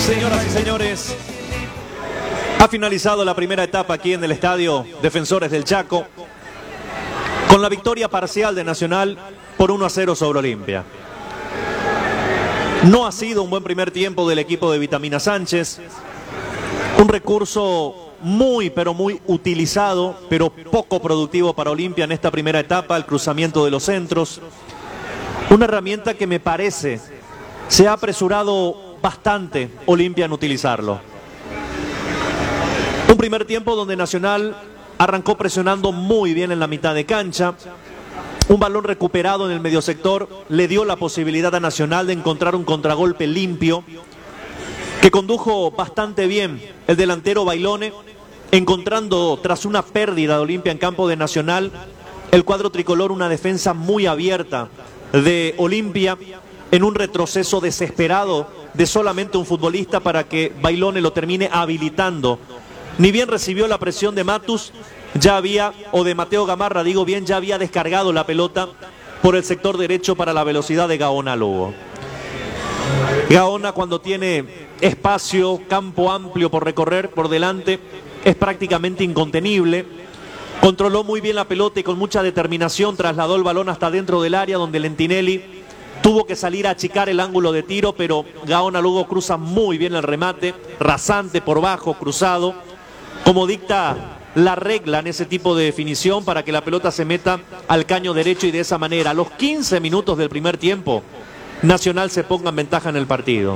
Señoras y señores, ha finalizado la primera etapa aquí en el Estadio Defensores del Chaco con la victoria parcial de Nacional por 1-0 sobre Olimpia. No ha sido un buen primer tiempo del equipo de Vitamina Sánchez, un recurso muy pero muy utilizado, pero poco productivo para Olimpia en esta primera etapa, el cruzamiento de los centros, una herramienta que me parece se ha apresurado bastante Olimpia en utilizarlo. Un primer tiempo donde Nacional arrancó presionando muy bien en la mitad de cancha. Un balón recuperado en el mediosector le dio la posibilidad a Nacional de encontrar un contragolpe limpio que condujo bastante bien el delantero Bailone, encontrando tras una pérdida de Olimpia en campo de Nacional el cuadro tricolor una defensa muy abierta de Olimpia en un retroceso desesperado de solamente un futbolista para que Bailone lo termine habilitando. Ni bien recibió la presión de Matus, o de Mateo Gamarra, digo bien, ya había descargado la pelota por el sector derecho para la velocidad de Gaona Lugo. Gaona, cuando tiene espacio, campo amplio por recorrer por delante, es prácticamente incontenible. Controló muy bien la pelota y con mucha determinación trasladó el balón hasta dentro del área, donde Lentinelli tuvo que salir a achicar el ángulo de tiro, pero Gaona Lugo cruza muy bien el remate, rasante por bajo, cruzado, como dicta la regla en ese tipo de definición, para que la pelota se meta al caño derecho y de esa manera, a los 15 minutos del primer tiempo, Nacional se ponga en ventaja en el partido.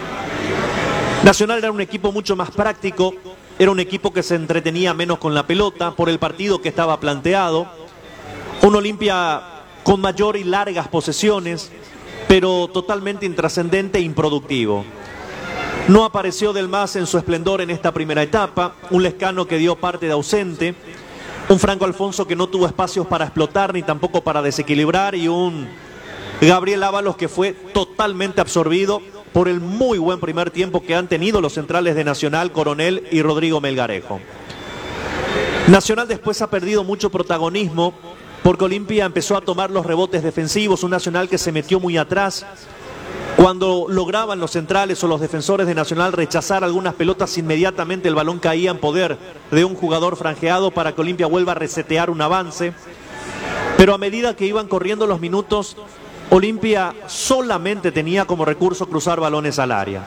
Nacional era un equipo mucho más práctico, era un equipo que se entretenía menos con la pelota por el partido que estaba planteado, un Olimpia con mayor y largas posesiones, pero totalmente intrascendente e improductivo. No apareció Del Mas en su esplendor en esta primera etapa, un Lescano que dio parte de ausente, un Franco Alfonso que no tuvo espacios para explotar ni tampoco para desequilibrar, y un Gabriel Ábalos que fue totalmente absorbido por el muy buen primer tiempo que han tenido los centrales de Nacional, Coronel y Rodrigo Melgarejo. Nacional después ha perdido mucho protagonismo porque Olimpia empezó a tomar los rebotes defensivos, un Nacional que se metió muy atrás. Cuando lograban los centrales o los defensores de Nacional rechazar algunas pelotas, inmediatamente el balón caía en poder de un jugador franjeado para que Olimpia vuelva a resetear un avance. Pero a medida que iban corriendo los minutos, Olimpia solamente tenía como recurso cruzar balones al área.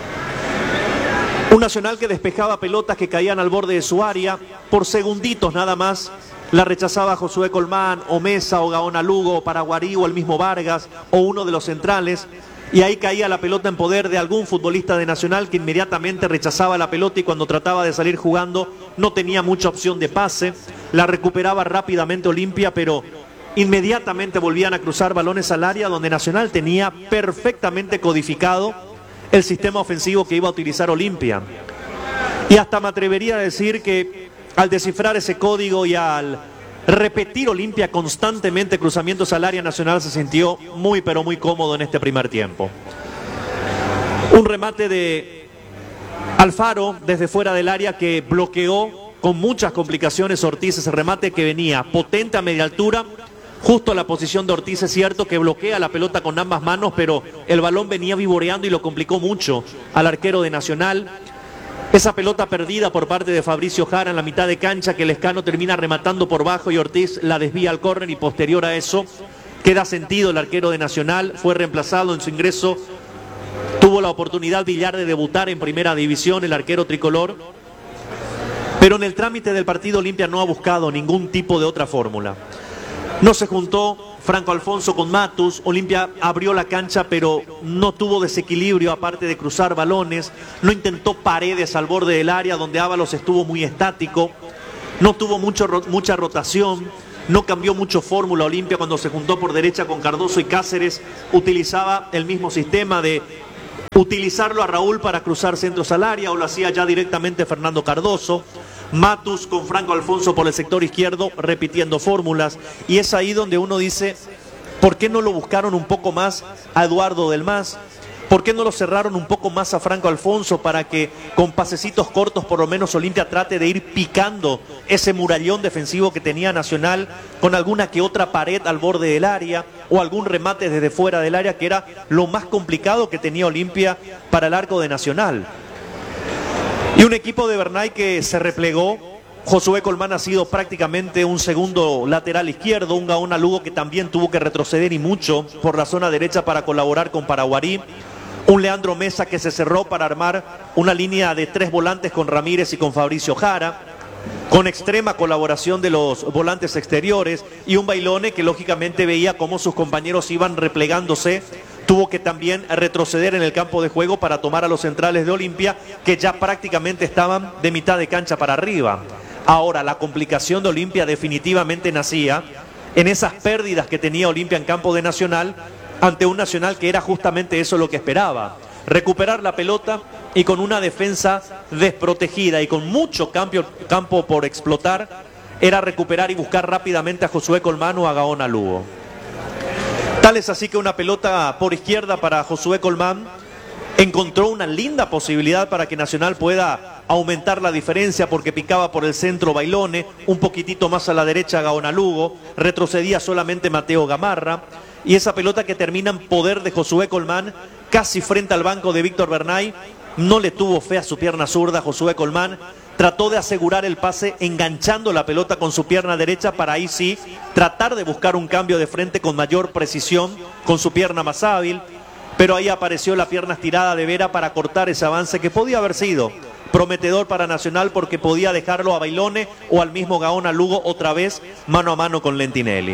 Un Nacional que despejaba pelotas que caían al borde de su área, por segunditos nada más la rechazaba Josué Colmán, o Mesa, o Gaona Lugo, o Paraguarí, o el mismo Vargas, o uno de los centrales, y ahí caía la pelota en poder de algún futbolista de Nacional que inmediatamente rechazaba la pelota y cuando trataba de salir jugando no tenía mucha opción de pase, la recuperaba rápidamente Olimpia, pero inmediatamente volvían a cruzar balones al área donde Nacional tenía perfectamente codificado el sistema ofensivo que iba a utilizar Olimpia. Y hasta me atrevería a decir que al descifrar ese código y al repetir Olimpia constantemente cruzamientos al área, Nacional se sintió muy pero muy cómodo en este primer tiempo. Un remate de Alfaro desde fuera del área que bloqueó con muchas complicaciones Ortiz, ese remate que venía potente a media altura, justo a la posición de Ortiz. Es cierto que bloquea la pelota con ambas manos, pero el balón venía vivoreando y lo complicó mucho al arquero de Nacional. Esa pelota perdida por parte de Fabricio Jara en la mitad de cancha que Lescano termina rematando por bajo y Ortiz la desvía al córner, y posterior a eso queda sentido el arquero de Nacional, fue reemplazado en su ingreso, tuvo la oportunidad Villar de debutar en primera división el arquero tricolor, pero en el trámite del partido Olimpia no ha buscado ningún tipo de otra fórmula. No se juntó Franco Alfonso con Matus, Olimpia abrió la cancha pero no tuvo desequilibrio aparte de cruzar balones, no intentó paredes al borde del área donde Ábalos estuvo muy estático, no tuvo mucha rotación, no cambió mucho fórmula Olimpia cuando se juntó por derecha con Cardoso y Cáceres, utilizaba el mismo sistema de utilizarlo a Raúl para cruzar centros al área o lo hacía ya directamente Fernando Cardoso. Matus con Franco Alfonso por el sector izquierdo repitiendo fórmulas, y es ahí donde uno dice ¿por qué no lo buscaron un poco más a Eduardo Del Mas? ¿Por qué no lo cerraron un poco más a Franco Alfonso para que con pasecitos cortos por lo menos Olimpia trate de ir picando ese murallón defensivo que tenía Nacional con alguna que otra pared al borde del área o algún remate desde fuera del área, que era lo más complicado que tenía Olimpia para el arco de Nacional? Y un equipo de Bernay que se replegó. Josué Colmán ha sido prácticamente un segundo lateral izquierdo, un Gaona Lugo que también tuvo que retroceder y mucho por la zona derecha para colaborar con Paraguarí. Un Leandro Mesa que se cerró para armar una línea de 3 volantes con Ramírez y con Fabricio Jara, con extrema colaboración de los volantes exteriores, y un Bailone que lógicamente veía cómo sus compañeros iban replegándose. Tuvo que también retroceder en el campo de juego para tomar a los centrales de Olimpia, que ya prácticamente estaban de mitad de cancha para arriba. Ahora, la complicación de Olimpia definitivamente nacía en esas pérdidas que tenía Olimpia en campo de Nacional, ante un Nacional que era justamente eso lo que esperaba: recuperar la pelota y con una defensa desprotegida y con mucho campo por explotar, era recuperar y buscar rápidamente a Josué Colmán o a Gaona Lugo. Tal es así que una pelota por izquierda para Josué Colmán encontró una linda posibilidad para que Nacional pueda aumentar la diferencia, porque picaba por el centro Bailone, un poquitito más a la derecha Gaona Lugo, retrocedía solamente Mateo Gamarra, y esa pelota que termina en poder de Josué Colmán, casi frente al banco de Víctor Bernay. No le tuvo fe a su pierna zurda Josué Colmán, trató de asegurar el pase enganchando la pelota con su pierna derecha para ahí sí tratar de buscar un cambio de frente con mayor precisión con su pierna más hábil, pero ahí apareció la pierna estirada de Vera para cortar ese avance que podía haber sido prometedor para Nacional, porque podía dejarlo a Bailone o al mismo Gaona Lugo otra vez mano a mano con Lentinelli.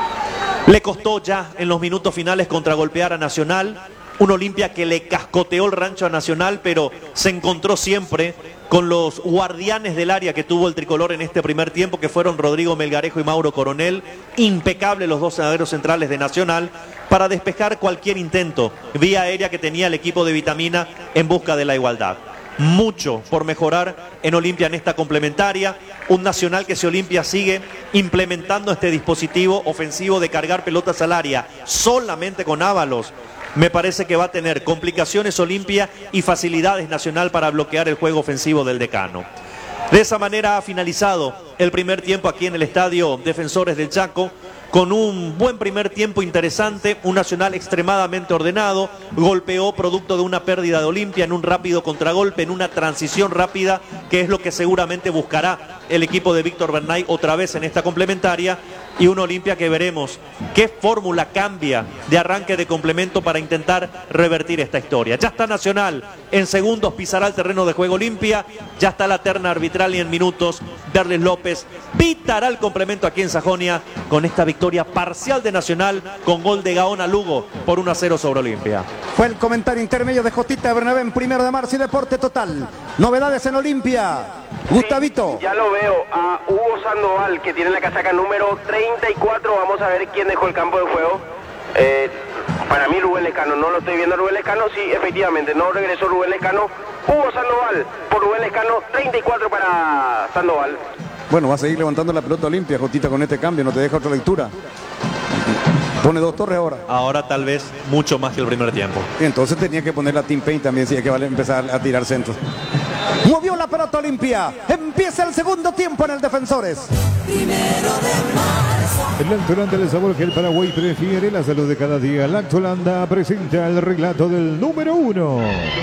Le costó ya en los minutos finales contragolpear a Nacional, un Olimpia que le cascoteó el rancho a Nacional, pero se encontró siempre con los guardianes del área que tuvo el tricolor en este primer tiempo, que fueron Rodrigo Melgarejo y Mauro Coronel. Impecable los dos zagueros centrales de Nacional para despejar cualquier intento vía aérea que tenía el equipo de Vitamina en busca de la igualdad. Mucho por mejorar en Olimpia en esta complementaria. Un Nacional que, si Olimpia sigue implementando este dispositivo ofensivo de cargar pelotas al área solamente con Ábalos, me parece que va a tener complicaciones Olimpia y facilidades Nacional para bloquear el juego ofensivo del Decano. De esa manera ha finalizado el primer tiempo aquí en el Estadio Defensores del Chaco, con un buen primer tiempo interesante, un Nacional extremadamente ordenado, golpeó producto de una pérdida de Olimpia en un rápido contragolpe, en una transición rápida, que es lo que seguramente buscará el equipo de Víctor Bernay otra vez en esta complementaria, y un Olimpia que veremos qué fórmula cambia de arranque de complemento para intentar revertir esta historia. Ya está Nacional, en segundos pisará el terreno de juego Olimpia, ya está la terna arbitral y en minutos Derles López pitará el complemento aquí en Sajonia con esta victoria parcial de Nacional con gol de Gaona Lugo por 1-0 sobre Olimpia. Fue el comentario intermedio de Jotita Bernabé en 1 de marzo y Deporte Total. Novedades en Olimpia. Gustavito. Sí, ya lo veo a Hugo Sandoval, que tiene la casaca número 34. Vamos a ver quién dejó el campo de juego. Para mí Rubén Lescano, no lo estoy viendo Rubén Lescano. Sí, efectivamente, no regresó Rubén Lescano. Hugo Sandoval por Rubén Lescano, 34 para Sandoval. Bueno, va a seguir levantando la pelota Olimpia, Jotita, con este cambio, no te deja otra lectura. Pone 2 torres ahora. Ahora tal vez mucho más que el primer tiempo. Y entonces tenía que poner la Team Paint también, si hay que empezar a tirar centros. Movió la pelota Olimpia. Empieza el segundo tiempo en el Defensores. 1 de marzo. El Lactolanda, el sabor que el Paraguay prefiere, la salud de cada día. Lactolanda presenta el relato del número 1.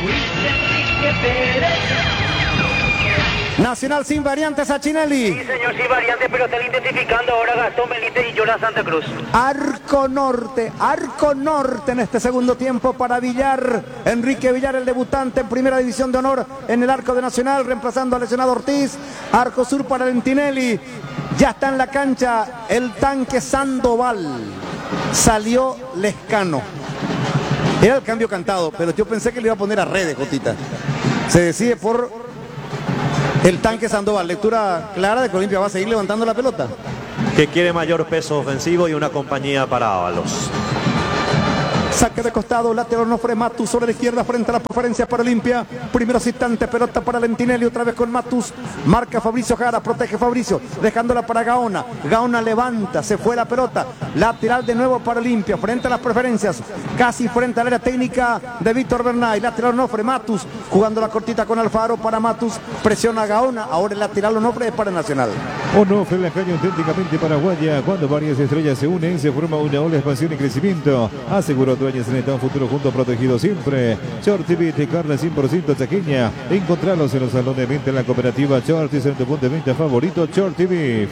Nacional sin variantes a Chinelli. Sí, señor, sin variantes, pero están identificando ahora Gastón Benítez y Jonas Santa Cruz. Arco norte en este segundo tiempo para Villar. Enrique Villar, el debutante en Primera División de Honor en el arco de Nacional, reemplazando al lesionado Ortiz. Arco sur para Lentinelli. Ya está en la cancha el tanque Sandoval. Salió Lescano. Era el cambio cantado, pero yo pensé que le iba a poner a Redes, Jotita. Se decide por el tanque Sandoval. Lectura clara de que Olimpia va a seguir levantando la pelota. Que quiere mayor peso ofensivo y una compañía para Ábalos. Saque de costado, lateral Onofre, Matus sobre la izquierda frente a la preferencia para Olimpia. Primeros instantes, pelota para Lentinelli, otra vez con Matus. Marca Fabricio Jara, protege Fabricio, dejándola para Gaona. Gaona levanta, se fue la pelota. Lateral de nuevo para Olimpia, frente a las preferencias, casi frente al área técnica de Víctor Bernay. Lateral Onofre, Matus, jugando la cortita con Alfaro para Matus. Presiona Gaona, ahora el lateral Onofre para Nacional. Onofre, la calle auténticamente paraguaya. Cuando varias estrellas se unen, se forma una ola de expansión y crecimiento. Aseguró dueños en el futuro junto protegido siempre. Short TV de carne 100% taqueña. Encontralos en los salones de venta en la cooperativa Short, en tu punto de venta favorito, Short TV.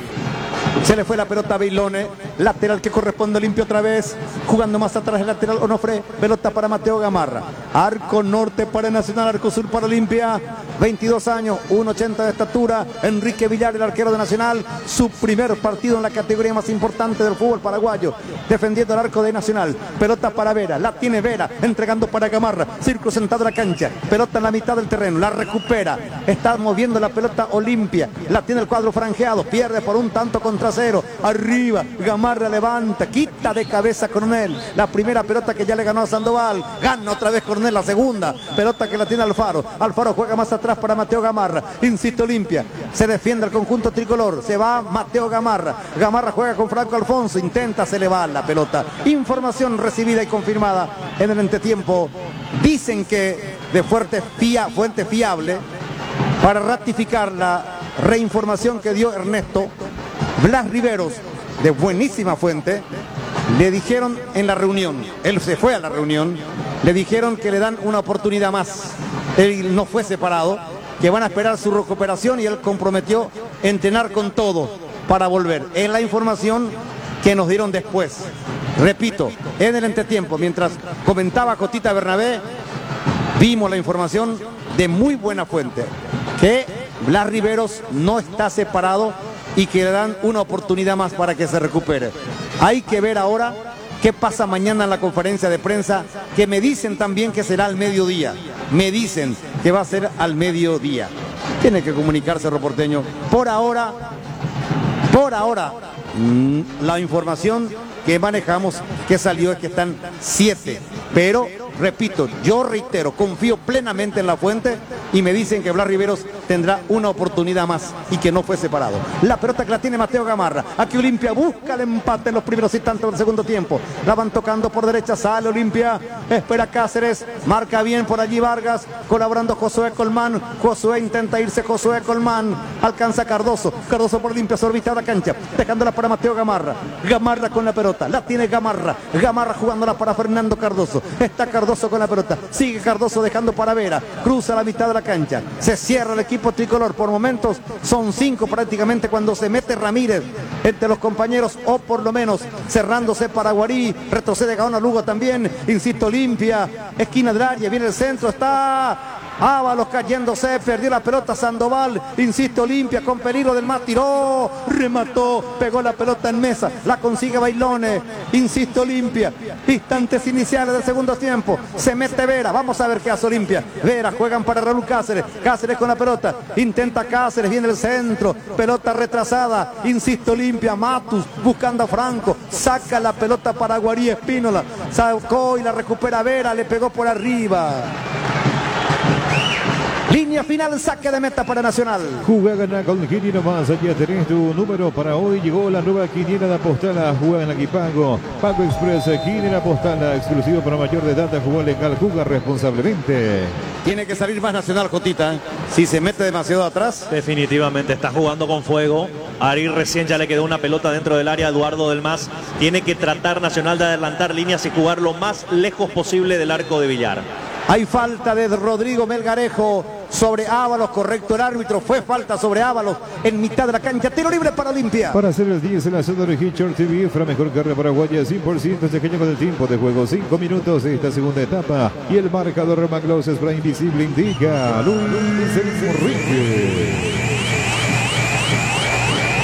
Se le fue la pelota a Beilone, lateral que corresponde limpio otra vez, jugando más atrás el lateral Onofre, pelota para Mateo Gamarra, arco norte para Nacional, arco sur para Olimpia, 22 años, 1,80 de estatura, Enrique Villar, el arquero de Nacional, su primer partido en la categoría más importante del fútbol paraguayo, defendiendo el arco de Nacional, pelota para Vera, la tiene Vera, entregando para Gamarra, círculo sentado en la cancha, pelota en la mitad del terreno, la recupera, está moviendo la pelota Olimpia, la tiene el cuadro franjeado, pierde por un tanto contra cero, arriba, Gamarra levanta, quita de cabeza Coronel, la primera pelota que ya le ganó a Sandoval, gana otra vez Coronel la segunda, pelota que la tiene Alfaro, Alfaro juega más atrás para Mateo Gamarra, insiste Olimpia, se defiende el conjunto tricolor, se va Mateo Gamarra, Gamarra juega con Franco Alfonso, intenta, se le va la pelota, información recibida y confirmada en el entretiempo, dicen que de fuente fiable, para ratificar la reinformación que dio Ernesto, Blas Riveros, de buenísima fuente, le dijeron en la reunión, él se fue a la reunión, le dijeron que le dan una oportunidad más, él no fue separado, que van a esperar su recuperación y él comprometió entrenar con todo para volver. Es la información que nos dieron después. Repito, en el entretiempo, mientras comentaba Cotita Bernabé, vimos la información de muy buena fuente, que Blas Riveros no está separado y que le dan una oportunidad más para que se recupere. Hay que ver ahora qué pasa mañana en la conferencia de prensa, que me dicen también que será al mediodía. Me dicen que va a ser al mediodía. Tiene que comunicarse Reporteño. Por ahora, la información que manejamos que salió es que están 7. Pero, repito, yo reitero, confío plenamente en la fuente y me dicen que Blas Riveros tendrá una oportunidad más y que no fue separado. La pelota que la tiene Mateo Gamarra. Aquí Olimpia busca el empate en los primeros instantes del segundo tiempo. La van tocando por derecha, sale Olimpia, espera Cáceres, marca bien por allí Vargas, colaborando Josué Colmán. Josué intenta irse, Josué Colmán, alcanza Cardoso. Cardoso por Olimpia, sorbita la cancha, dejándola para Mateo Gamarra. Gamarra con la pelota, la tiene Gamarra. Gamarra jugándola para Fernando Cardoso. Está Cardoso con la pelota, sigue Cardoso dejando para Vera, cruza la mitad de la cancha, se cierra el equipo tricolor, por momentos son 5 prácticamente cuando se mete Ramírez entre los compañeros, o por lo menos cerrándose para Guarí, retrocede Gaona Lugo también, insisto Olimpia, esquina del área, viene el centro, está Ábalos cayéndose, perdió la pelota Sandoval, insisto Olimpia con peligro del más, tiró, remató, pegó la pelota en mesa, la consigue Bailone, insisto Olimpia, instantes iniciales del segundo tiempo, se mete Vera, vamos a ver qué hace Olimpia, Vera, juegan para Raúl Cáceres, Cáceres con la pelota, intenta Cáceres, viene el centro, pelota retrasada, insisto Olimpia, Matus buscando a Franco, saca la pelota para Guarí Espínola, sacó y la recupera Vera, le pegó por arriba. Línea final, saque de meta para Nacional. Juga, gana con Quiniela más. Allá tenés tu número para hoy. Llegó la nueva Quiniela de Apostala. Juega en Aquipago. Pago Express, Quiniela Apostala. Exclusivo para mayor de edad. Jugó legal. Juga responsablemente. Tiene que salir más Nacional, Jotita. Si se mete demasiado atrás. Definitivamente, está jugando con fuego. Ari recién ya le quedó una pelota dentro del área. Eduardo del Mas tiene que tratar Nacional de adelantar líneas y jugar lo más lejos posible del arco de Villar. Hay falta de Rodrigo Melgarejo sobre Ábalos, correcto el árbitro, fue falta sobre Ábalos en mitad de la cancha, tiro libre para Olimpia. Para hacer el 10 en la zona de Short TV, la mejor carrera paraguaya, 100% pequeño con el tiempo de juego, 5 minutos de esta segunda etapa, y el marcador Maglos Spray Invisible indica Luis Enrique.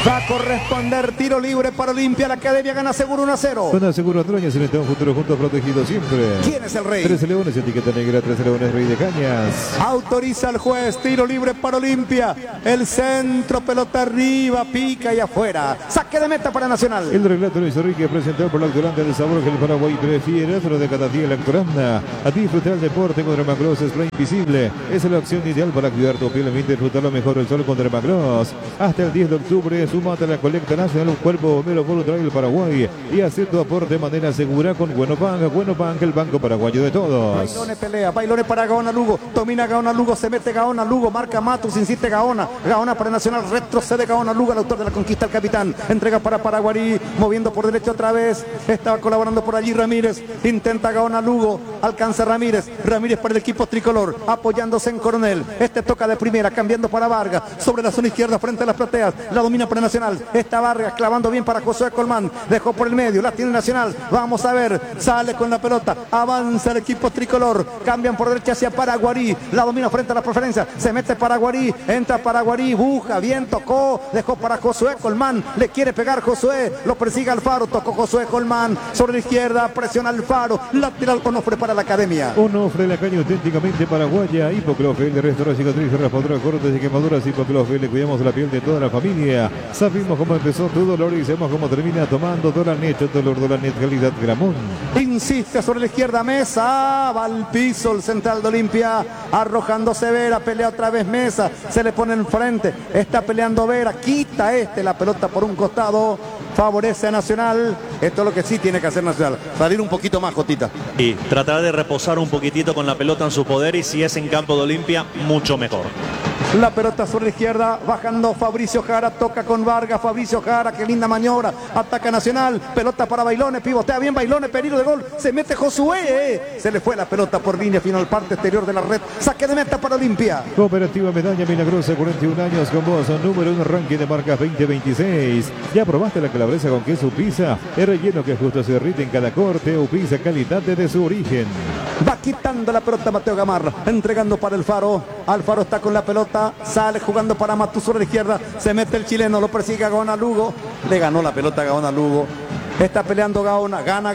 Va a corresponder tiro libre para Olimpia. La Academia gana seguro 1-0. Zona seguro Troña, se un futuro junto protegido siempre. ¿Quién es el rey? 13 Leones, etiqueta negra, 13 Leones, Rey de Cañas. Autoriza el juez, tiro libre para Olimpia. El centro, pelota arriba, pica y afuera. Saque de meta para Nacional. El relato Luis Enrique presentado por la Actoranda del sabor que el Paraguay prefiere. Otro de cada día la Actoranda. A disfrutar el deporte contra Macross es Spray Invisible. Es la opción ideal para cuidar tu piel y disfrutar lo mejor del sol contra Macross. Hasta el 10 de octubre, súmate a la colecta nacional Un Cuerpo Bombero Voluntario del Paraguay y hacer tu aporte de manera segura con Buenobank, el banco paraguayo de todos. Bailone pelea, Bailone para Gaona Lugo, domina Gaona Lugo, se mete Gaona Lugo, marca Matus, insiste Gaona para Nacional, retrocede Gaona Lugo, el autor de la conquista, el capitán, entrega para Paraguarí, moviendo por derecho otra vez, estaba colaborando por allí Ramírez, intenta Gaona Lugo, alcanza Ramírez para el equipo tricolor, apoyándose en Coronel, toca de primera, cambiando para Vargas, sobre la zona izquierda frente a las plateas, la domina para Nacional, está Vargas clavando bien para Josué Colmán, dejó por el medio, la tiene Nacional, vamos a ver, sale con la pelota, avanza el equipo tricolor, cambian por derecha hacia Paraguarí, la domina frente a la preferencia, se mete Paraguarí, entra Paraguarí, buja, bien tocó, dejó para Josué Colmán, le quiere pegar Josué, lo persigue Alfaro, tocó Josué Colmán, sobre la izquierda, presiona Alfaro, lateral Onofre para la Academia. Onofre, la caña auténticamente paraguaya, Hipoclofe, el restaurante cicatriz, raspadura, cortes y quemaduras, Hipoclofe, le cuidamos la piel de toda la familia, sabemos cómo empezó tu dolor y sabemos cómo termina tomando Dolanet, dolor Dolanet, calidad Gramón. Insiste sobre la izquierda Mesa, va al piso el central de Olimpia, arrojándose Vera, pelea otra vez Mesa, se le pone enfrente, está peleando Vera, quita la pelota por un costado, favorece a Nacional, esto es lo que sí tiene que hacer Nacional, salir un poquito más, Jotita. Y tratar de reposar un poquitito con la pelota en su poder y si es en campo de Olimpia, mucho mejor. La pelota sobre la izquierda, bajando Fabricio Jara, toca con Vargas, Fabricio Jara, qué linda maniobra, ataca Nacional, pelota para Bailone, pivotea bien Bailone, peligro de gol, se mete Josué, se le fue la pelota por línea final, parte exterior de la red, saque de meta para Olimpia. Cooperativa Medalla Milagrosa, 41 años con vos, número 1 ranking de marcas 2026. ¿Ya probaste la calabresa con queso Pisa? El relleno que justo se derrite en cada corte, o Pisa calidad desde su origen. Va quitando la pelota Mateo Gamarra, entregando para Alfaro, Alfaro está con la pelota, sale jugando para Matus sobre la izquierda, se mete el chileno, lo persigue a Gaona Lugo, le ganó la pelota a Gaona Lugo, está peleando Gaona, gana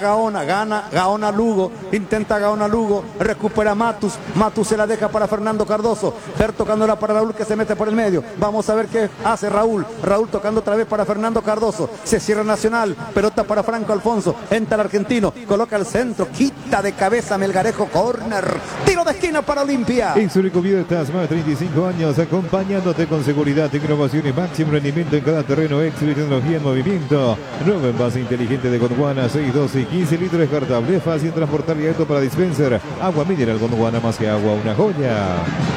Gaona Lugo, intenta Gaona Lugo, recupera Matus se la deja para Fernando Cardoso, Fer tocándola para Raúl que se mete por el medio, vamos a ver qué hace Raúl tocando otra vez para Fernando Cardoso, se cierra Nacional, pelota para Franco Alfonso, entra el argentino, coloca el centro, quita de cabeza Melgarejo, córner, tiro de esquina para Olimpia. En Zurich Cubiertas, más de 35 años, acompañándote con seguridad, innovación y máximo rendimiento en cada terreno, éxito y tecnología en movimiento, nuevo envase inteligente de Gondwana, 6, 12 y 15 litros descartable, fácil transportar y alto para dispenser, agua mineral Gondwana, más que agua, una joya.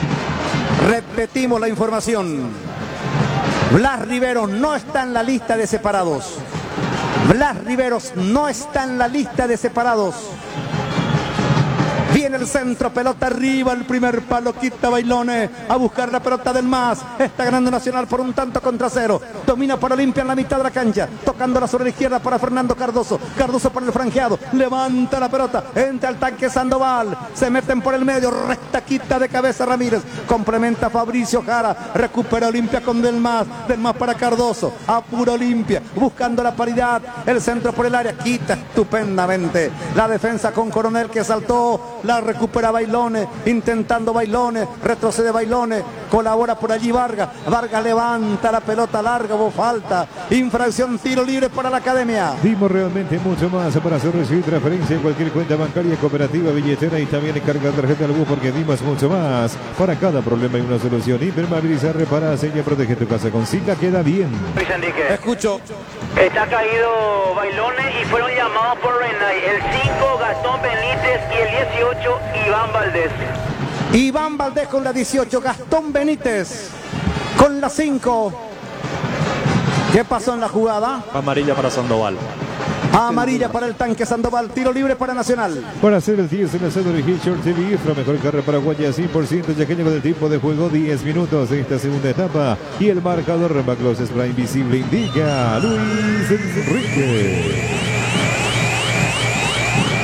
Repetimos la información, Blas Riveros no está en la lista de separados, Blas Riveros no está en la lista de separados. Viene el centro, pelota arriba, el primer palo, quita Bailone a buscar la pelota del más. Está ganando Nacional por un tanto contra cero. Domina para Olimpia en la mitad de la cancha, tocándola sobre la izquierda para Fernando Cardoso. Cardoso para el franjeado, levanta la pelota, entra al tanque Sandoval, se meten por el medio, recta, quita de cabeza Ramírez, complementa Fabricio Jara, recupera Olimpia con Del Más para Cardoso, apura Olimpia, buscando la paridad, el centro por el área, quita estupendamente la defensa con Coronel que saltó. La recupera Bailone, intentando Bailone, retrocede Bailone, colabora por allí Vargas levanta la pelota larga, hubo falta, infracción, tiro libre para la Academia. Dimos realmente mucho más para hacer recibir transferencia en cualquier cuenta bancaria, cooperativa, billetera y también carga tarjeta al bus porque dimos mucho más. Para cada problema hay una solución, impermeabilizar, reparar, sella, protege tu casa con Cinta, queda bien. Luis Enrique. Escucho. Está caído Bailone y fueron llamados por Renay. El 5, Gastón Benítez y el 18, Iván Valdés. Iván Valdés con la 18, Gastón Benítez con la 5. ¿Qué pasó en la jugada? Amarilla para Sandoval. Amarilla para el tanque Sandoval, tiro libre para Nacional. Para hacer el 10 en la Cedro Hitcher TV, la mejor carrera paraguaya 100% yaqueño con el tiempo de juego 10 minutos en esta segunda etapa. Y el marcador Macross Spray Invisible indica Luis Enrique.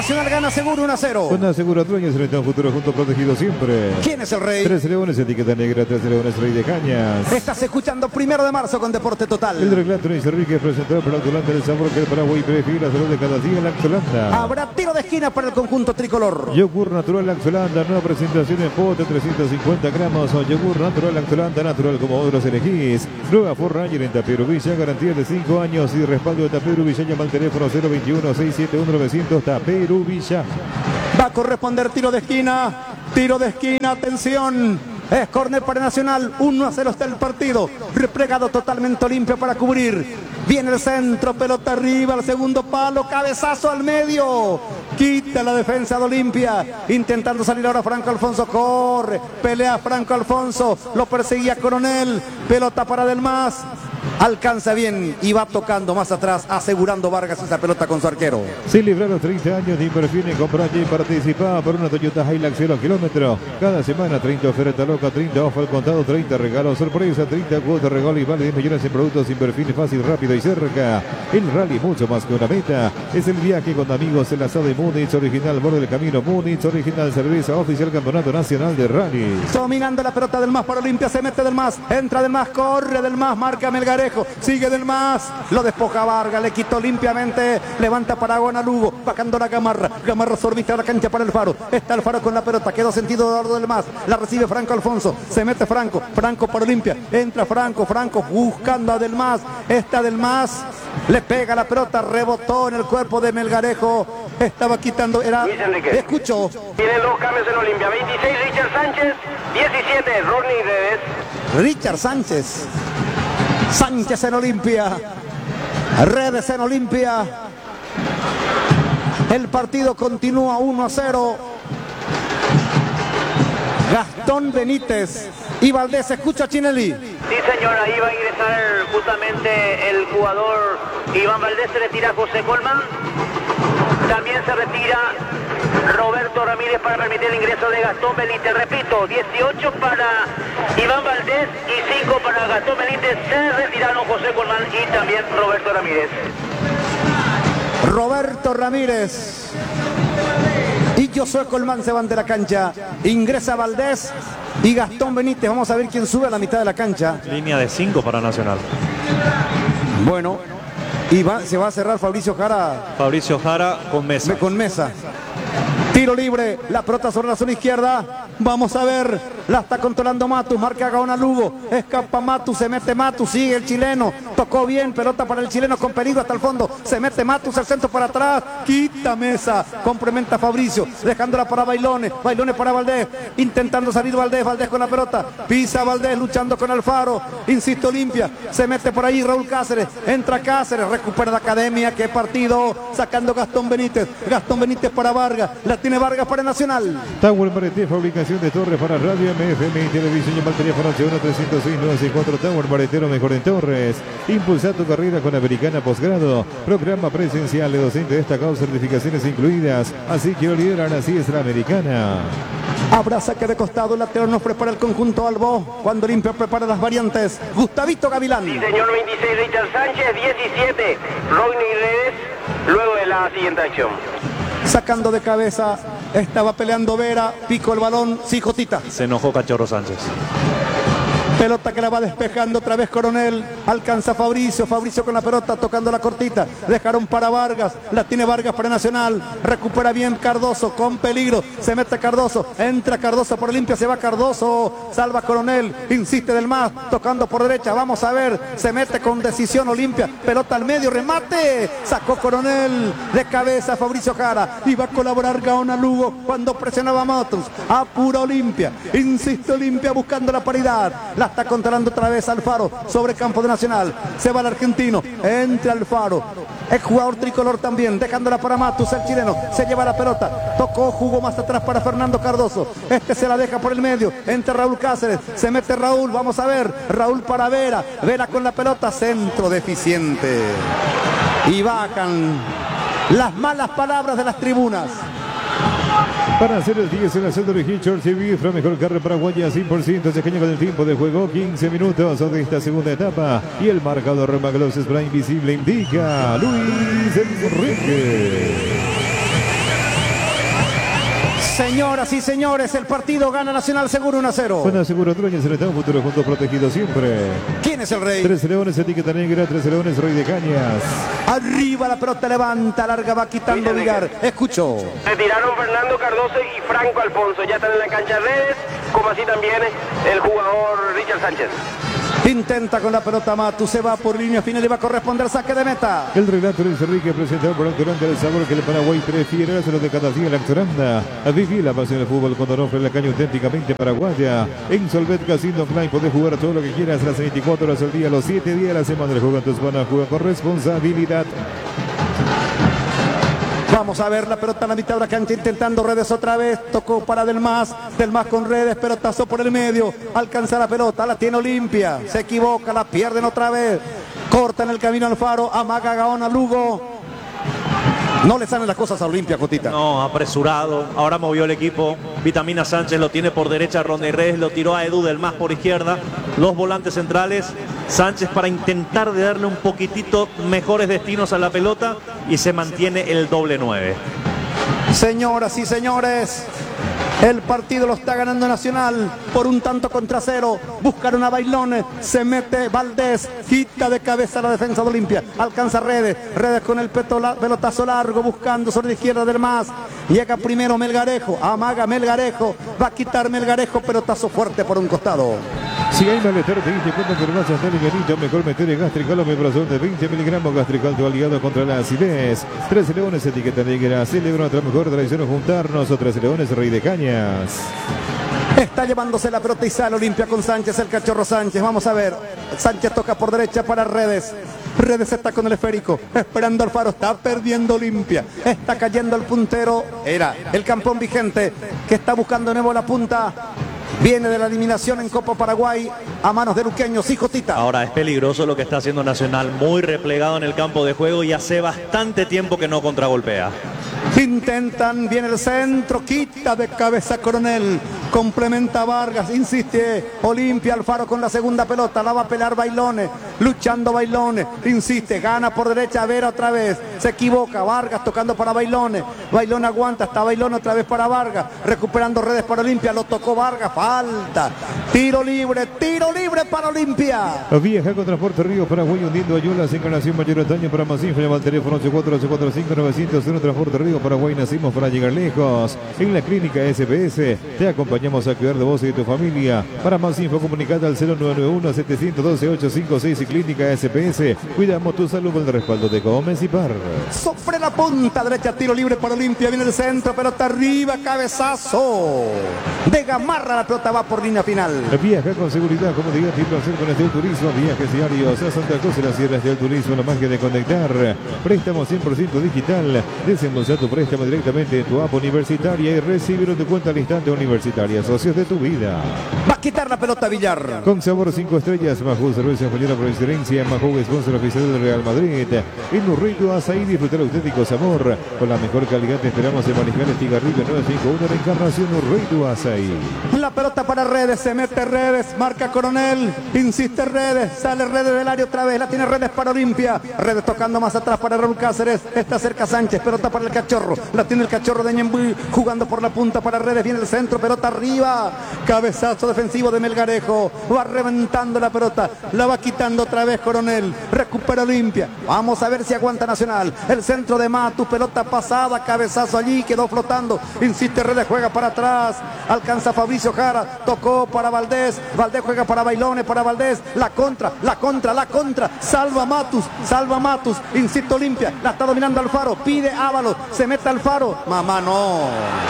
Nacional gana seguro 1-0. Con Aseguradueñas en el futuro junto protegido siempre. ¿Quién es el rey? 3 Leones, etiqueta negra, 3 Leones, Rey de Cañas. Estás escuchando 1 de marzo con Deporte Total. El reglato Luis Enrique presentado por la Lactolanda del sabor que el Paraguay prefiere la salud de cada día. Lactolanda. Habrá tiro de esquina para el conjunto tricolor. Yogur natural Lactolanda, nueva presentación en pote, 350 gramos. O yogur natural Lactolanda, natural como otros elegís. Nueva Forranger en Tapero Villa, garantía de 5 años y respaldo de Tapero Villa. Llama al teléfono 021-671-900. Tapero Villa. Va a corresponder tiro de esquina, atención. Es córner para Nacional, 1-0 está el partido. Replegado totalmente limpio para cubrir. Viene el centro, pelota arriba, al segundo palo, cabezazo al medio. Quita la defensa de Olimpia. Intentando salir ahora Franco Alfonso, corre. Pelea Franco Alfonso, lo perseguía Coronel. Pelota para Delmas. Alcanza bien y va tocando más atrás, asegurando Vargas esa pelota con su arquero. Celebrar los 30 años de Inverfine, comprar y participar por una Toyota Hilux 0 kilómetros. Cada semana 30 oferta loca, 30 off al contado, 30 regalos sorpresa, 30 cuotas regalo y vale 10 millones en productos. Inverfine, fácil, rápido y cerca. El rally mucho más que una meta. Es el viaje con amigos, el asado de Múnich, original borde del camino Múnich, original cerveza, oficial campeonato nacional de rally. Dominando la pelota del Mas para Olimpia, se mete del Mas, entra del Mas, corre del Mas, marca Melgarejo. Sigue del Mas, lo despoja Vargas, le quitó limpiamente, levanta Paragona Lugo, bajando la Gamarra sorbita a la cancha para el Faro, está el Faro con la pelota, quedó sentido de oro del Mas, la recibe Franco Alfonso, se mete Franco para Olimpia, entra Franco buscando a del Mas, está del Mas, le pega la pelota, rebotó en el cuerpo de Melgarejo, estaba quitando, era, escuchó. Tienen 2 cambios en Olimpia, 26 Richard Sánchez, 17 Rodney Redes. Richard Sánchez en Olimpia, Redes en Olimpia. El partido continúa 1-0. Gastón Benítez y Valdés, escucha Chinelli. Sí, señora, ahí va a ingresar justamente el jugador Iván Valdés, se retira José Colman. También se retira Roberto Ramírez para permitir el ingreso de Gastón Benítez. Repito, 18 para Iván Valdés y 5 para Gastón Benítez. Se retiraron José Colman y también Roberto Ramírez. Roberto Ramírez y Josué Colman se van de la cancha. Ingresa Valdés y Gastón Benítez. Vamos a ver quién sube a la mitad de la cancha. Línea de 5 para Nacional. Bueno, y se va a cerrar Fabricio Jara. Fabricio Jara con Mesa. Con Mesa. Tiro libre, la pelota sobre la zona izquierda. Vamos a ver, la está controlando Matus, marca Gaona Lugo. Escapa Matus, se mete Matus, sigue el chileno. Tocó bien, pelota para el chileno con peligro hasta el fondo. Se mete Matus, el centro para atrás. Quita Mesa, complementa Fabricio, dejándola para Bailone. Bailone para Valdés, intentando salir Valdés con la pelota. Pisa Valdés, luchando con Alfaro. Insiste Olimpia, se mete por ahí Raúl Cáceres. Entra Cáceres, recupera la Academia. Qué partido, sacando Gastón Benítez. Gastón Benítez para Vargas, la tiene Vargas para Nacional. Tower Mareté, fabricación de torres para radio, MFM y televisión. Llama al teléfono 81-306-964. Tower Maretero, mejor en torres. Impulsa tu carrera con Americana Posgrado. Programa presencial de docente destacado, certificaciones incluidas. Así que lideran, así es la Americana. Habrá saque de costado, el lateral nos prepara el conjunto Albo. Cuando Olimpia prepara las variantes, Gustavito Gavilán. Sí, señor, 26 Richard Sánchez, 17 Rodney Redes. Luego de la siguiente acción. Sacando de cabeza, estaba peleando Vera, pico el balón, sí, Jotita. Se enojó Cachorro Sánchez. Pelota que la va despejando otra vez Coronel. Alcanza Fabricio con la pelota tocando la cortita. Dejaron para Vargas. La tiene Vargas para Nacional. Recupera bien Cardoso con peligro. Se mete Cardoso. Entra Cardoso por Olimpia. Se va Cardoso. Salva Coronel. Insiste del Mas. Tocando por derecha. Vamos a ver. Se mete con decisión Olimpia. Pelota al medio. Remate. Sacó Coronel de cabeza Fabricio Jara. Y va a colaborar Gaona Lugo cuando presionaba a Matus. Apura Olimpia. Insiste Olimpia buscando la paridad. La está controlando otra vez Alfaro sobre campo de Nacional. Se va el argentino, entra Alfaro, el jugador tricolor también, dejándola para Matus, el chileno, se lleva la pelota, tocó, jugó más atrás para Fernando Cardoso, este se la deja por el medio, entra Raúl Cáceres, se mete Raúl, vamos a ver, Raúl para Vera, Vera con la pelota, centro deficiente, y bajan las malas palabras de las tribunas. Para hacer el 10 en la centro de Hitchers TV, fue mejor carro paraguaya 100%, se caña con el tiempo de juego, 15 minutos de esta segunda etapa. Y el marcador Maglos Spray Invisible indica Luis Enrique. Señoras y señores, el partido gana Nacional seguro 1-0. Gana seguro Troña, se le da un futuro junto protegido siempre. ¿Quién es el rey? 13 Leones, etiqueta negra, 13 Leones, Rey de Cañas. Arriba la pelota levanta, larga, va quitando Villar. Escuchó. Se tiraron Fernando Cardoso y Franco Alfonso. Ya están en la cancha de redes, como así también el jugador Richard Sánchez. Intenta con la pelota Matu, se va por línea final y va a corresponder saque de meta. El relato Luis Enrique presentado por Actoranda, el sabor que el Paraguay prefiere, hacerlo de cada día la Actoranda. A vivir la pasión del fútbol con Donofre, la caña auténticamente paraguaya. En Solvet Casino Online podés jugar todo lo que quieras, las 24 horas al día, los 7 días a la semana. El juego en tus manos, juega con responsabilidad. Vamos a ver la pelota en la mitad de la cancha intentando redes otra vez. Tocó para Del Mas con redes, pelotazo por el medio. Alcanza la pelota, la tiene Olimpia. Se equivoca, la pierden otra vez. Corta en el camino Alfaro, amaga Gaona Lugo. No le salen las cosas a Olimpia, Cotita. No, apresurado. Ahora movió el equipo. Vitamina Sánchez lo tiene por derecha, Ronnie Redes lo tiró a Edu Del Mas por izquierda. Los volantes centrales, Sánchez para intentar de darle un poquitito mejores destinos a la pelota y se mantiene el doble 9. Señoras y señores, el partido lo está ganando Nacional por un tanto contra cero. Buscaron a Bailón, se mete Valdés, quita de cabeza la defensa de Olimpia. Alcanza Redes con el pelotazo largo, buscando sobre la izquierda Del Mas. Llega primero Melgarejo, amaga Melgarejo, va a quitar Melgarejo, pelotazo fuerte por un costado. Si hay malestar, te diste cuenta que más hasta livianito, mejor meter en Gastrical omeprazol de 20 miligramos. Gastrical, tu aliado contra la acidez. 13 Leones, etiqueta negra, celebra otra mejor tradición juntarnos. O 13 Leones, Rey de Cañas. Está llevándose la pelota y sale Olimpia con Sánchez, el cachorro Sánchez. Vamos a ver, Sánchez toca por derecha para Redes. Redes está con el esférico, esperando Alfaro, está perdiendo Olimpia, está cayendo el puntero, era el campeón vigente que está buscando de nuevo la punta. Viene de la eliminación en Copa Paraguay a manos de Luqueños y Jotita. Ahora es peligroso lo que está haciendo Nacional, muy replegado en el campo de juego y hace bastante tiempo que no contragolpea. Intentan, viene el centro, quita de cabeza Coronel, complementa Vargas, insiste Olimpia, Alfaro con la segunda pelota, la va a pelear Bailones, luchando Bailones, insiste, gana por derecha, Vera otra vez, se equivoca, Vargas tocando para Bailones, Bailón aguanta, está Bailón otra vez para Vargas, recuperando Redes para Olimpia, lo tocó Vargas, falta, tiro libre para Olimpia. Viaja con Transporte Río Paraguay, hundiendo Ayulas, encarnación mayor otoño para más info, llama al teléfono 84-845-901, Transporte Río Paraguay, nacimos para llegar lejos. En la clínica SBS te acompañamos a cuidar de vos y de tu familia. Para más info comunicate al 0991-712-856 y clínica SPS. Cuidamos tu salud con el respaldo de Gómez y Par. Sobre la punta derecha, tiro libre para Olimpia, viene el centro, pelota arriba, cabezazo de Gamarra, la pelota va por línea final. Viaja con seguridad, comodidad y placer con Estel Turismo. Viajes diarios a Santa Cruz y las Sierras del Turismo, la magia de conectar. Préstamo 100% digital. Desembolsa tu préstamo directamente en tu app universitaria y recibir tu cuenta al instante universitaria. Socios de tu vida. Va a quitar la pelota Villar. Con sabor 5 estrellas, Majú, cerveza española por excelencia. Majú, sponsor oficial del Real Madrid. En Urrito, Azaí, disfrutar auténtico sabor. Con la mejor calidad te esperamos en Manizales, Tigarribia 951, en Encarnación, Urrito, Azaí. La pelota para Redes, se mete Redes, marca Coronel, insiste Redes, sale Redes del área otra vez, la tiene Redes para Olimpia. Redes tocando más atrás para Raúl Cáceres, está cerca Sánchez, pelota para el cachorro, la tiene el cachorro de Ñembuy, jugando por la punta para Redes, viene el centro, pelota arriba, cabezazo defensivo de Melgarejo, va reventando la pelota, la va quitando otra vez Coronel, recupera Olimpia, vamos a ver si aguanta Nacional, el centro de Matu, pelota pasada, cabezazo allí, quedó flotando, insiste Redes, juega para atrás, alcanza Fabricio Jara, tocó para Valdés, Valdés juega para Bailones, para Valdés, la contra, salva Matus, insiste Olimpia, la está dominando Alfaro, pide Ábalos, se mete Alfaro, mamá no.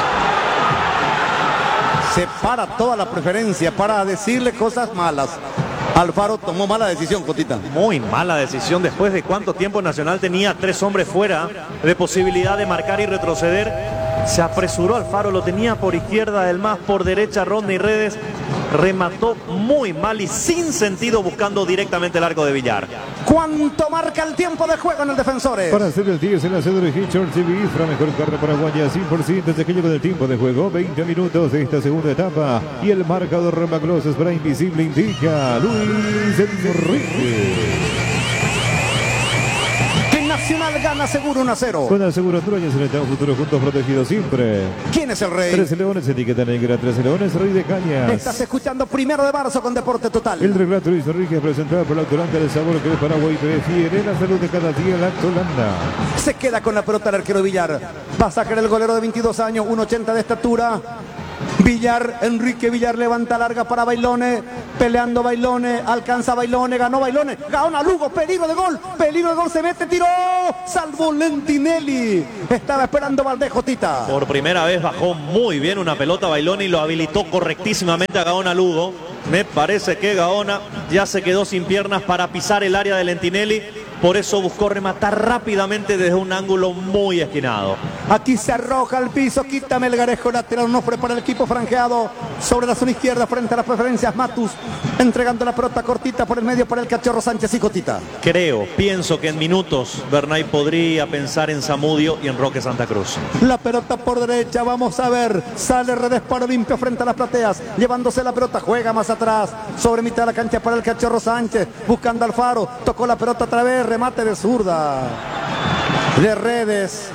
Se para toda la preferencia para decirle cosas malas. Alfaro tomó mala decisión, Cotita. Muy mala decisión después de cuánto tiempo Nacional tenía 3 hombres fuera de posibilidad de marcar y retroceder. Se apresuró Alfaro, lo tenía por izquierda, Del Mas por derecha, Ronda y Redes. Remató muy mal y sin sentido buscando directamente el arco de Villar. ¿Cuánto marca el tiempo de juego en el Defensores? Para hacer el 10 en la sede de Hitchers TV, Ifra, mejor carne paraguaya, 100% de aquello del tiempo de juego, 20 minutos de esta segunda etapa. Y el marcador Maglosos para Invisible indica Luis Enrique. Que Nacional Gana seguro 1-0. Con Aseguro Troya, Serenidad, un futuro juntos protegidos siempre. ¿Quién es el rey? 13 Leones, etiqueta negra, 13 Leones, Rey de Cañas. Estás escuchando 1 de marzo con Deporte Total. El relato Luis Enrique presentado por la Autolanda del sabor que es Paraguay prefiere la salud de cada día la Autolanda. Se queda con la pelota el arquero Villar. Va a sacar el golero de 22 años, 1,80 de estatura. Villar, Enrique Villar levanta larga para Bailone, peleando Bailone, alcanza Bailone, ganó Bailone, Gaona Lugo, peligro de gol, se mete, tiró, salvó Lentinelli, estaba esperando Valdés Jotita. Por primera vez bajó muy bien una pelota Bailone y lo habilitó correctísimamente a Gaona Lugo. Me parece que Gaona ya se quedó sin piernas para pisar el área de Lentinelli. Por eso buscó rematar rápidamente desde un ángulo muy esquinado. Aquí se arroja al piso, quita Melgarejo, lateral no para el equipo franjeado. Sobre la zona izquierda frente a las preferencias Matus, entregando la pelota cortita por el medio para el Cachorro Sánchez y Cotita. Pienso que en minutos Bernay podría pensar en Zamudio y en Roque Santa Cruz. La pelota por derecha, vamos a ver, sale Redesparo limpio frente a las plateas, llevándose la pelota, juega más atrás, sobre mitad de la cancha para el Cachorro Sánchez, buscando al Faro, tocó la pelota otra vez, remate de zurda de Redes.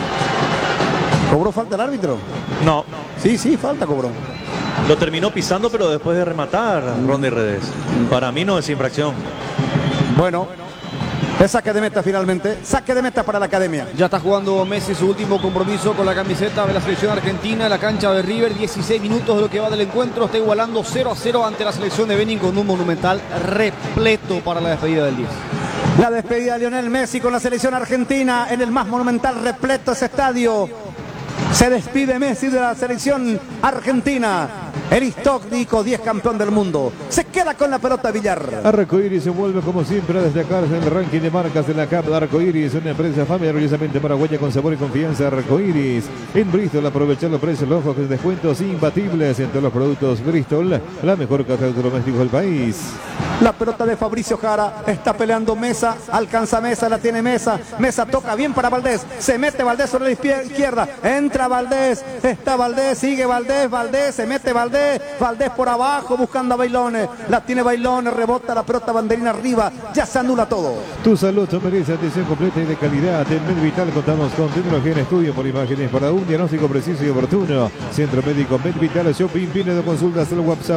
¿Cobró falta el árbitro? No. Sí, falta cobró. Lo terminó pisando, pero después de rematar Rondy Redes. Para mí no es infracción. Bueno, es saque de meta finalmente. Saque de meta para la Academia. Ya está jugando Messi su último compromiso con la camiseta de la selección argentina. La cancha de River, 16 minutos de lo que va del encuentro. Está igualando 0-0 ante la selección de Benin con un monumental repleto para la despedida del 10. La despedida de Lionel Messi con la selección argentina en el más monumental repleto ese estadio. Se despide Messi de la selección argentina. El histórico 10 campeón del mundo. Se queda con la pelota Villar. Arcoiris se vuelve como siempre a destacarse en el ranking de marcas de la CAP de Arcoiris, una empresa familiar orgullosamente paraguaya con sabor y confianza. Arcoiris en Bristol, aprovechar los precios locos con descuentos imbatibles en todos los productos Bristol, la mejor caja de electrodomésticos del país. La pelota de Fabricio Jara, está peleando Mesa, alcanza Mesa, la tiene Mesa, Mesa toca bien para Valdés, se mete Valdés sobre la izquierda, entra Valdés, está Valdés, sigue Valdés, se mete Valdés por abajo buscando a Bailone, la tiene Bailone, rebota la pelota, banderina arriba, ya se anula todo. Tu salud te merece atención completa y de calidad. En MedVital contamos con tecnología en estudio por imágenes para un diagnóstico preciso y oportuno. Centro Médico MedVital Shopping, viene de consultas al WhatsApp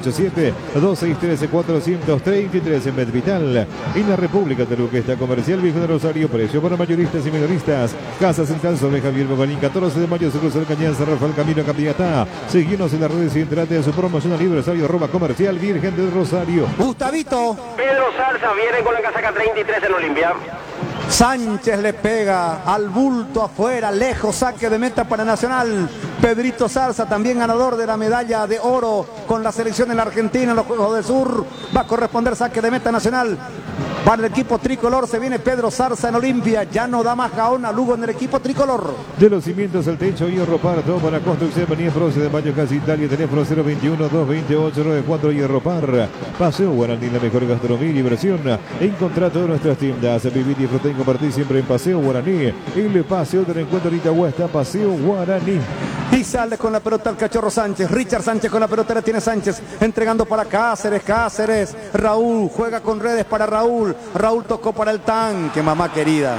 097-263-433 en MedVital. En la República de Luque está Comercial Viejo de Rosario, precio para mayoristas y minoristas. Casa Central sobre Javier Bogalín, 14 de mayo, se cruza el Cañán, San Rafael, camino a Capiatá. Seguimos en las redes y entrate a su promoción aniversario @Comercial Virgen del Rosario. Gustavito. Pedro Salsa viene con la casaca 33 en Olimpia. Sánchez le pega al bulto afuera, lejos, saque de meta para Nacional. Pedrito Zarza, también ganador de la medalla de oro con la selección en la Argentina en los Juegos del Sur. Va a corresponder saque de meta Nacional. Para el equipo tricolor se viene Pedro Zarza en Olimpia. Ya no da más Gaona Lugo en el equipo tricolor. De los cimientos al techo, Hierro Par, todo para construcción. Avenida Proce de Mayo, casi Italia. Teléfono 021-228-94 Hierro Par. Paseo Guaraní, la mejor gastronomía y diversión. Encontrá todas nuestras tiendas. Vivir, disfrutar y compartir siempre en Paseo Guaraní. El paseo del encuentro ahorita está Paseo Guaraní. Y sale con la pelota el Cachorro Sánchez. Richard Sánchez con la pelota, la tiene Sánchez. Entregando para Cáceres. Raúl juega con Redes para Raúl. Raúl tocó para el tanque, mamá querida.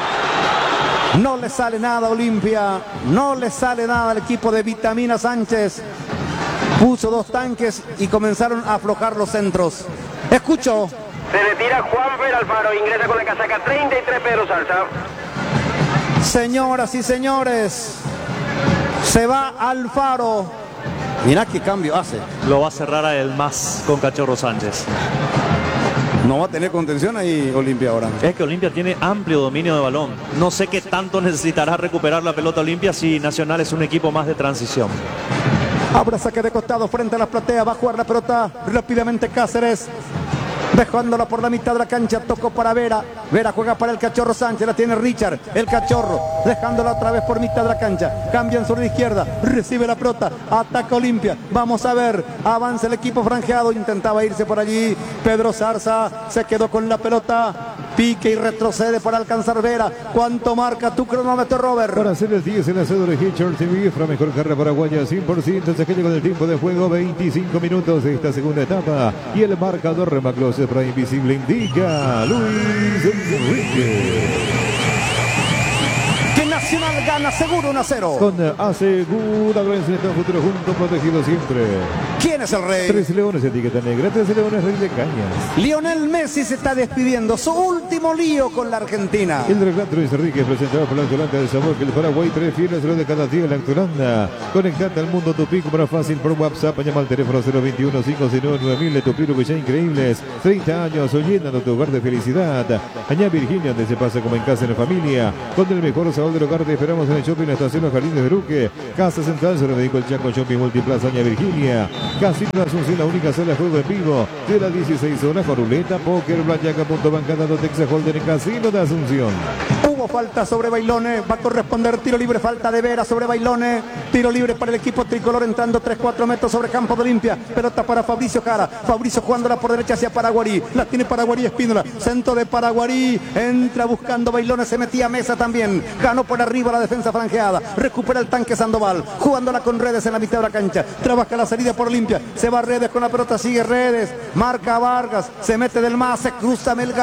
No le sale nada a Olimpia. No le sale nada al equipo de Vitamina Sánchez. Puso 2 tanques y comenzaron a aflojar los centros. Escucho. Se retira Juanfer Alfaro, ingresa con la casaca 33 Pedro Salsa. Señoras y señores, se va Alfaro. Mirá qué cambio hace. Lo va a cerrar a él más con Cachorro Sánchez. No va a tener contención ahí Olimpia ahora. Es que Olimpia tiene amplio dominio de balón. No sé qué tanto necesitará recuperar la pelota Olimpia si Nacional es un equipo más de transición. Abra saque de costado frente a la platea. Va a jugar la pelota rápidamente Cáceres. Dejándola por la mitad de la cancha, tocó para Vera. Vera juega para el Cachorro Sánchez, la tiene Richard. El Cachorro, dejándola otra vez por mitad de la cancha. Cambian sobre la izquierda, recibe la pelota, ataca Olimpia. Vamos a ver, avanza el equipo franjeado. Intentaba irse por allí. Pedro Zarza se quedó con la pelota. Pique y retrocede para alcanzar Vera. ¿Cuánto marca tu cronómetro, Robert? Para hacer el 10 en la cédula de Hitchers TV, la mejor carrera paraguaya 100%. Se queda con el tiempo de juego, 25 minutos de esta segunda etapa. Y el marcador Remaclose para Invisible indica Luis Enrique. gana seguro 1-0. Con aseguradora en Senetal Futuro junto, protegido siempre. ¿Quién es el rey? 3 Leones, etiqueta negra. 3 Leones, rey de cañas. Lionel Messi se está despidiendo. Su último lío con la Argentina. El relato Luis Enrique presentado por la Lactolanda del sabor que el Paraguay prefiere hacerlo de cada día. Lactolanda. Conectate al mundo Tupi más fácil por WhatsApp. Llama al teléfono 021-509-9000. Tupi Uruguay increíbles. 30 años llenando tu hogar de felicidad. Añá Virginia, donde se pasa como en casa en familia. Con el mejor sabor del hogar te esperamos en el shopping, la estación Los Jardines de Ruque. Casa Central, se lo dedicó el Chaco Shopping Multiplaza Añá Virginia. Casino Asunción, la única sala de juego en vivo de las 16 horas con ruleta, póker, blackjack, punto bancada, Texas Holden, Casino de Asunción. Hubo falta sobre Bailone, va a corresponder tiro libre, falta de Vera sobre Bailone, tiro libre para el equipo tricolor entrando 3-4 metros sobre campo de Olimpia, pelota para Fabricio Jara, Fabricio jugándola por derecha hacia Paraguarí, la tiene Paraguarí Espínola, centro de Paraguarí, entra buscando Bailone, se metía a Mesa también, ganó por arriba la defensa franjeada, recupera el tanque Sandoval, jugándola con Redes en la mitad de la cancha, trabaja la salida por Olimpia, se va Redes con la pelota, sigue Redes, marca Vargas, se mete del más, se cruza Melgar.